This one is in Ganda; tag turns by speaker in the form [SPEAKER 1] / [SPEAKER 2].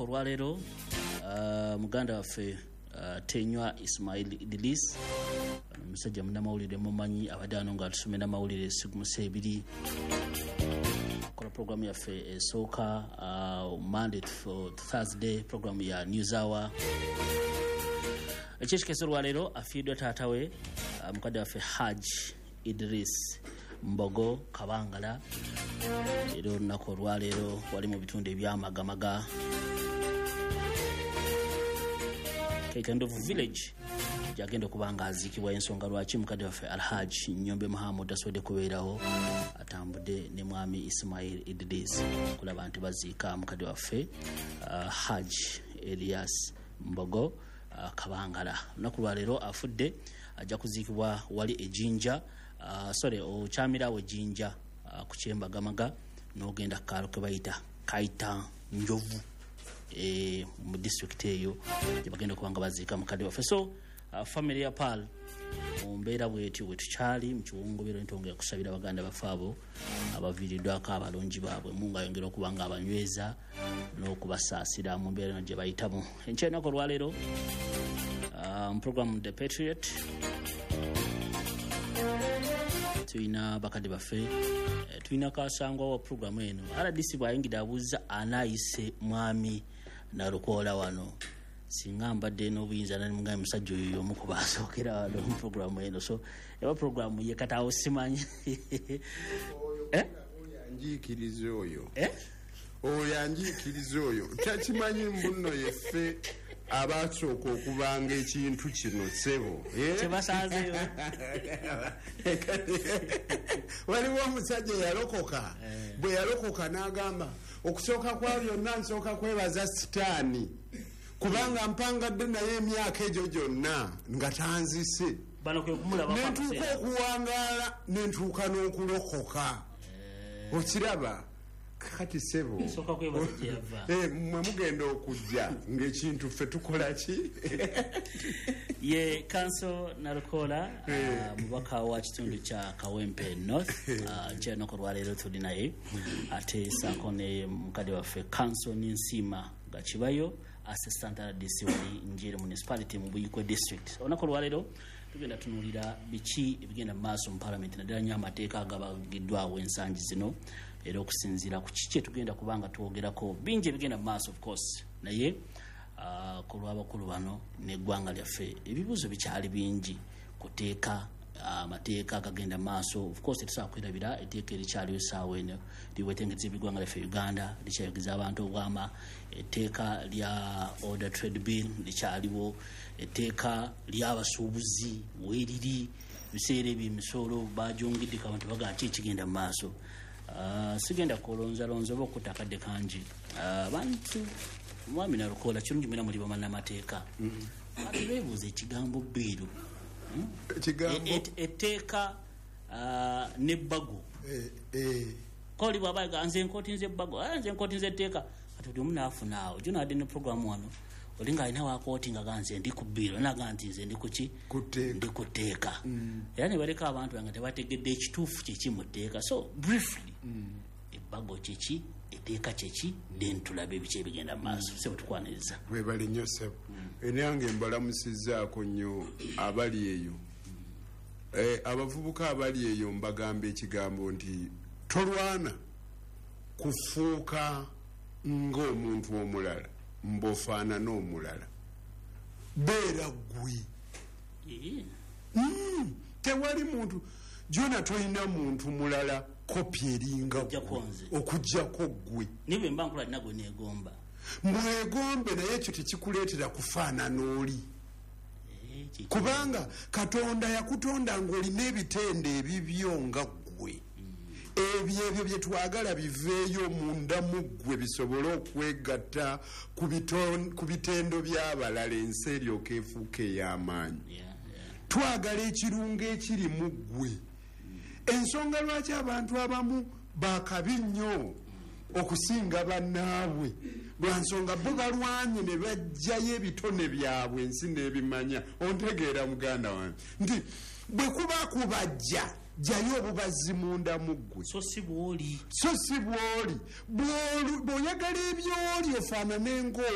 [SPEAKER 1] olwaleero muganda waffe Tenywa Ismail Idris omusajja munnamawulire mumanyi abadde ano nga atusomera amawulire sigumusa ebiri kola programu yaffe esooka Monday to Thursday programu ya News Hour ekyekigezo olwaleero afiiddwa taata we mukadde waffe Haj Idris Mbogo Kabangala era olunaku olwaleero wali mu bitundu ebyamagamaga Kaitendovu village jagenda kubanga azikibwa ensonga lwaki mukadde waffe Alhaj Nyombe Muhammad asode kubeerawo atambudde ne mwami Ismail Idris kulaba nti baziika mukadde waffe Haj Elias Mbogo Kabangala olunaku lwaleero afudde ajja kuziikibwa wali ejinja okyamirawo ejinja ku kyembagamaga n'ogenda kalo ke bayita Kaita Njovu mu district eyo gye bagenda kubanga baziika mukadde waffe so family ya Pal mumbeera bwetyo bwe tukyali mu kiwongobero ntongera kusabira baganda baffe abo abaviiriddwako abalungi baabwe mungu ayongera okuba nga abanyweza n'okubasaasira mu mbeera gye bayitamu enkyenako olwaleero mu program The Patriot tuyina bakadde baffe tuyina kasangwa wa programu eno RDC bwayingidde abuuza anaayise mwami Narukoola wano singa mbadde n'obuyinza nani mugaye musajja oyo omu ku basookera wano mu programu eno so eba programu ye kataawo simanyi
[SPEAKER 2] yanjiikiriza oyo yanjiikiriza oyo takimanyi mbuno yeffe abasooka okubanga ekintu kino ssebo
[SPEAKER 1] kyebasanzeyo
[SPEAKER 2] waliwo omusajja yalokoka bwe yalokoka n'agamba okusooka kwa byonna nsooka kwebaza sitaani kubanga mpangadde naye emyaka egyo gyonna nga tanzise nentuuka okuwangaala nentuuka n'okulokoka okiraba kati sebo mwe mugenda okujja ng'ekintu ffe tukola ki
[SPEAKER 1] ye Kanso Narukoola mubaka wa kitundu kya Kawempe North nkyeno lwaleero tuli naye ate saako ne mukadde waffe Kanso Ninsima Gakibayo assistant RDC wali Njiri municipality mu Buyikwe district olunaku lwaleero tugenda tunuulira biki ebigenda mu maaso mu parliament naddala nnyo amateeka agabagiddwawo ensangi zino era okusinziira ku kiki tugenda kubanga twogerako bingi ebigenda mu maaso of course naye ku lw'abakulu bano n'eggwanga lyaffe ebibuuzo bikyali bingi kuteeka amateeka agagenda maaso of course tusobola kwerabira etteeka erikyaliyo essaawa eno liwetengeza eby'eggwanga lyaffe Uganda likyayogeza abantu obwama etteeka lya order trade bill likyaliwo etteeka ly'abasuubuzi weeriri biseera ebyo emisolo bajongedde abantu bagaa ki ekigenda mu maaso sigenda kulonzalonza oba okutakadde kangi abantu mwami Narukoola kirungi mwena muli bamannamateeka ate beebuuza ekigambo bbiiru etteeka n'ebbago koli bw'abaga nze enkooti nze ebbago nze enkooti nze etteeka kati buli omu naafunaawo gyo naadde ne programu wano oli ng'alina wakooti nga ganze ndi ku bbiiro naga nti nze ndi kuki ndi ku tteeka era ne baleka abantu nga tebategedde ekituufu kyeki mu tteeka so briefly ebbago kyeki etteeka kyeki then tulabe biki ebigenda mu maaso sebo tukwaniriza
[SPEAKER 2] webali nnyo sebo enyange mbalamusizaako nnyo abali eyo abavubuka abali eyo mbagamba ekigambo nti tolwana kufuuka ng'omuntu omulala mbofaanana omulala beera ggwe tewali muntu jona tolina muntu mulala kopi eringa okujjako ggwe
[SPEAKER 1] nibe mba nkula nago neegomba
[SPEAKER 2] mwegombe naye ekyo tekikuleetera kufaanana oli kubanga Katonda yakutonda ng'olina ebitende ebibyo nga ggwe ebyo bye twagala biveeyo munda mu ggwe bisobole okwegatta ku bitendo by'abalala ensi eryoka efuuka ey'amaanyi twagala ekirungo ekiri mu ggwe ensonga lwaki abantu abamu bakabi nnyo okusinga bannaabwe lwa nsonga bo balwanye ne bajjayo ebitone byabwe ensi n'ebimanya ontegeera muganda wange nti bwe kuba kubajja jayo obubazi munda mu ggwe
[SPEAKER 1] so si bw'oli
[SPEAKER 2] bw'oyagala ebyoli ofaanane